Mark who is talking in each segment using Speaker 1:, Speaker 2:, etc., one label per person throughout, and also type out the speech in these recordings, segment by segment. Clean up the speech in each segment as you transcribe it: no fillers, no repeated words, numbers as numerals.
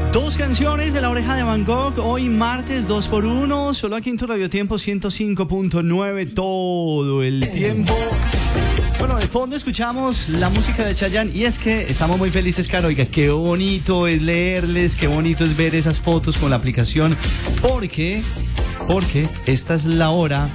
Speaker 1: Dos canciones de La Oreja de Van Gogh, hoy martes 2x1, solo aquí en tu Radio Tiempo 105.9 todo el tiempo. Bueno, de fondo escuchamos la música de Chayanne y es que estamos muy felices, Caro. Oiga, qué bonito es leerles, qué bonito es ver esas fotos con la aplicación, porque esta es la hora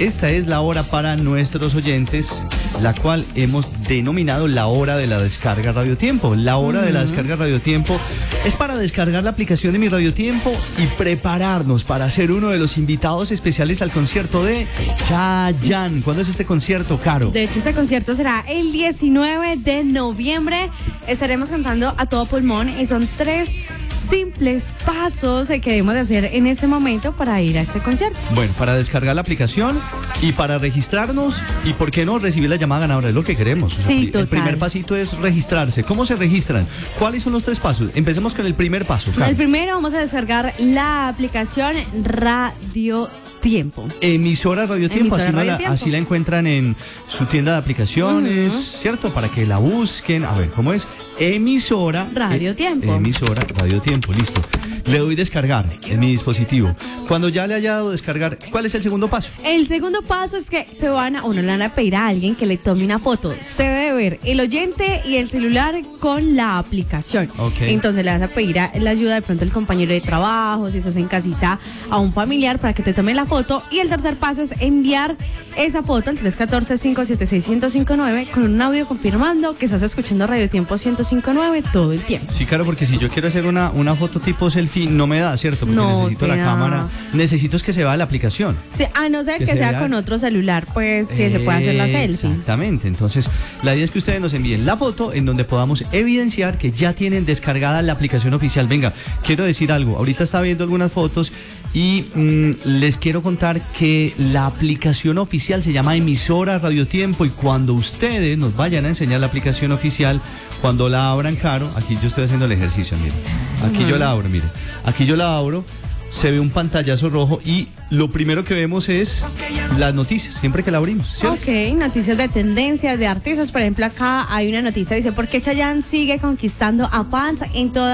Speaker 1: para nuestros oyentes, la cual hemos denominado la hora de la descarga Radio Tiempo. La hora de la descarga Radio Tiempo es para descargar la aplicación de Mi Radio Tiempo y prepararnos para ser uno de los invitados especiales al concierto de Chayanne. ¿Cuándo es este concierto, Caro?
Speaker 2: De hecho, este concierto será el 19 de noviembre. Estaremos cantando a todo pulmón y son 3 simples pasos que debemos de hacer en este momento para ir a este concierto.
Speaker 1: Bueno, para descargar la aplicación y para registrarnos y, ¿por qué no, recibir la llamada ganadora? Es lo que queremos.
Speaker 2: Sí, total.
Speaker 1: El primer pasito es registrarse. ¿Cómo se registran? ¿Cuáles son los 3 pasos? Empecemos con el primer paso, Carlos.
Speaker 2: El primero, vamos a descargar la aplicación Radio Tiempo.
Speaker 1: Emisora Radio Tiempo, así la encuentran en su tienda de aplicaciones, ¿cierto? Para que la busquen. A ver, ¿cómo es? Emisora
Speaker 2: Radio Tiempo.
Speaker 1: Emisora Radio Tiempo, listo. Le doy descargar en mi dispositivo. Cuando ya le haya dado descargar, ¿cuál es el segundo paso?
Speaker 2: El segundo paso es que uno le van a pedir a alguien que le tome una foto. Se debe ver el oyente y el celular con la aplicación.
Speaker 1: Okay.
Speaker 2: Entonces le vas a pedir la ayuda de pronto al compañero de trabajo, si estás en casita, a un familiar para que te tome la foto. Y el tercer paso es enviar esa foto al 314-576-1059 con un audio confirmando que estás escuchando Radio Tiempo 105.9 todo el tiempo.
Speaker 1: Sí, claro, porque si yo quiero hacer una foto tipo selfie, no me da, ¿cierto? Porque necesito la cámara. Necesito es que se vea la aplicación.
Speaker 2: Sí, a no ser que sea con otro celular, pues que se pueda hacer la selfie.
Speaker 1: Exactamente. Entonces, la idea es que ustedes nos envíen la foto en donde podamos evidenciar que ya tienen descargada la aplicación oficial. Venga, quiero decir algo. Ahorita estaba viendo algunas fotos y les quiero contar que la aplicación oficial se llama Emisora Radio Tiempo, y cuando ustedes nos vayan a enseñar la aplicación oficial, cuando la abran, Caro, aquí yo estoy haciendo el ejercicio, mire. Aquí yo la abro, mire. Aquí yo la abro, se ve un pantallazo rojo y lo primero que vemos es las noticias, siempre que la abrimos, ¿cierto?
Speaker 2: Ok, noticias de tendencias, de artistas. Por ejemplo, acá hay una noticia, dice, ¿por qué Chayanne sigue conquistando a fans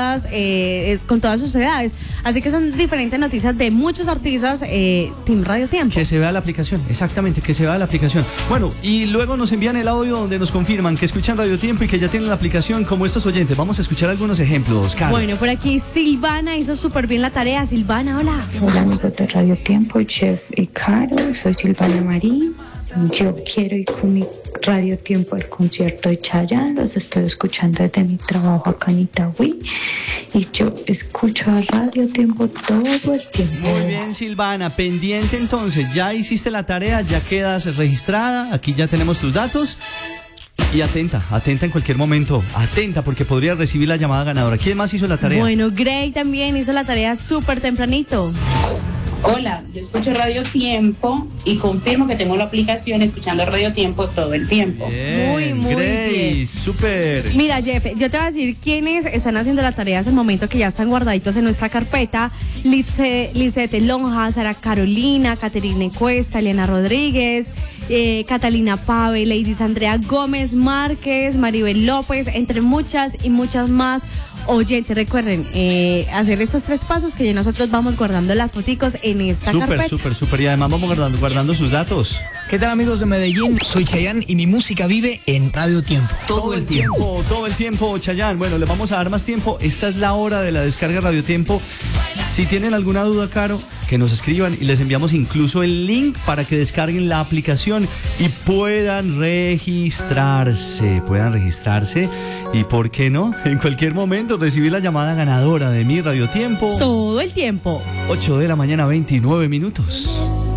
Speaker 2: con todas sus edades? Así que son diferentes noticias de muchos artistas, Team Radio Tiempo.
Speaker 1: Que se vea la aplicación, exactamente, que se vea la aplicación. Bueno, y luego nos envían el audio donde nos confirman que escuchan Radio Tiempo y que ya tienen la aplicación, como estos oyentes. Vamos a escuchar algunos ejemplos, Carlos.
Speaker 2: Bueno, por aquí Silvana hizo súper bien la tarea. Silvana, hola.
Speaker 3: Hola, amigos de Radio Tiempo, Chef y Caro, soy Silvana Marín. Yo quiero ir con mi Radio Tiempo al concierto de Chayanne. Los estoy escuchando desde mi trabajo acá en Itagüí y yo escucho a Radio Tiempo todo el tiempo.
Speaker 1: Muy bien, Silvana, pendiente entonces. Ya hiciste la tarea, ya quedas registrada. Aquí ya tenemos tus datos. Y atenta en cualquier momento, atenta porque podría recibir la llamada ganadora. ¿Quién más hizo la tarea?
Speaker 2: Bueno, Gray también hizo la tarea súper tempranito.
Speaker 4: Hola, yo escucho Radio Tiempo y confirmo que tengo la aplicación escuchando Radio Tiempo todo el tiempo.
Speaker 1: Bien,
Speaker 2: muy
Speaker 1: Gray,
Speaker 2: bien.
Speaker 1: Súper.
Speaker 2: Mira, Jeff, yo te voy a decir quiénes están haciendo la tarea hasta el momento, que ya están guardaditos en nuestra carpeta. Lisette Lonja, Sara Carolina, Caterine Cuesta, Eliana Rodríguez, Catalina Pave, Ladies Andrea Gómez Márquez, Maribel López, entre muchas y muchas más oyentes. Recuerden hacer estos 3 pasos que ya nosotros vamos guardando las foticos en esta carpeta.
Speaker 1: Súper. Y además vamos guardando sus datos.
Speaker 5: ¿Qué tal, amigos de Medellín? Soy Chayanne y mi música vive en Radio Tiempo. Todo el tiempo,
Speaker 1: Chayanne. Bueno, le vamos a dar más tiempo. Esta es la hora de la descarga Radio Tiempo. Si tienen alguna duda, Caro, que nos escriban y les enviamos incluso el link para que descarguen la aplicación y puedan registrarse. Y, ¿por qué no? En cualquier momento recibir la llamada ganadora de Mi Radio Tiempo.
Speaker 2: Todo el tiempo.
Speaker 1: 8 de la mañana, 29 minutos.